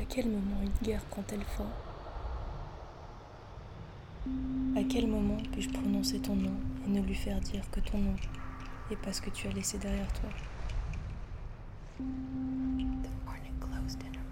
À quel moment une guerre prend-elle fin? À quel moment puis-je prononcer ton nom et ne lui faire dire que ton nom et pas ce que tu as laissé derrière toi? The morning closed in a